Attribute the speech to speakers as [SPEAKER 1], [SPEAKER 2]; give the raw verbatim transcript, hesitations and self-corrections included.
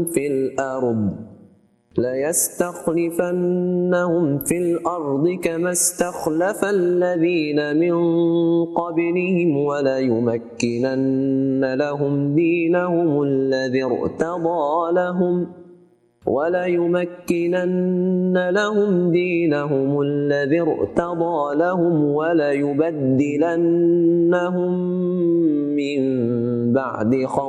[SPEAKER 1] في الأرض ليستخلفنهم في الأرض كما استخلف الذين من قبلهم وليمكنن لهم دينهم الذي ارتضى لهم وليمكنن لهم دينهم الذي ارتضى لهم وليبدلنهم من بعد خوفهم